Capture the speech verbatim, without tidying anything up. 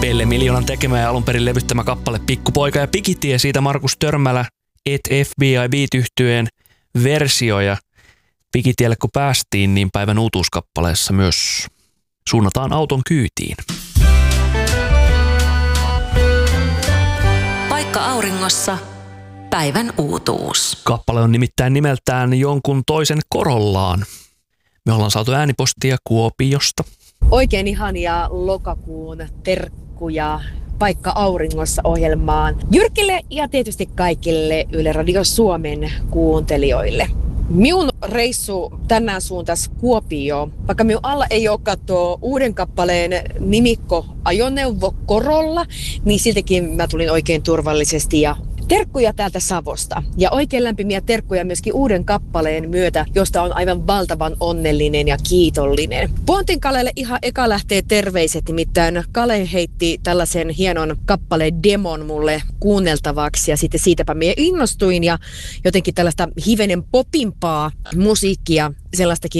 Pelle Miljoonan tekemä ja alun perin levyttämä kappale Pikkupoika ja Pikitie, siitä Markus Törmälä et F B I Beat-yhtyeen versio, ja Pikitielle kun päästiin, niin päivän uutuuskappaleessa myös suunnataan auton kyytiin. Paikka auringossa, päivän uutuus. Kappale on nimittäin nimeltään Jonkun toisen korollaan. Me ollaan saatu äänipostia Kuopiosta. Oikein ihania lokakuun terkkuja Paikka auringossa -ohjelmaan Jyrkille ja tietysti kaikille Yle Radio Suomen kuuntelijoille. Minun reissu tänään suuntas Kuopioon, vaikka minun alla ei ole katsoa uuden kappaleen nimikko ajoneuvo Corolla, niin siltikin mä tulin oikein turvallisesti ja terkkuja täältä Savosta. Ja oikein lämpimiä terkkuja myöskin uuden kappaleen myötä, josta on aivan valtavan onnellinen ja kiitollinen. Pontin Kalelle ihan eka lähtee terveiset, nimittäin Kale heitti tällaisen hienon kappaleen demon mulle kuunneltavaksi ja sitten siitäpä minä innostuin ja jotenkin tällaista hivenen popimpaa musiikkia, sellaistakin